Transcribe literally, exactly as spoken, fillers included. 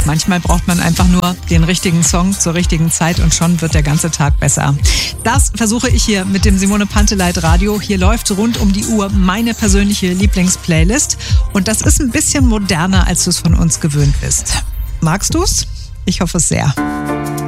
Manchmal braucht man einfach nur den richtigen Song zur richtigen Zeit und schon wird der ganze Tag besser. Das versuche ich hier mit dem Simone Panteleit Radio. Hier läuft rund um die Uhr meine persönliche Lieblingsplaylist und das ist ein bisschen moderner, als du es von uns gewöhnt bist. Magst du's? Ich hoffe es sehr.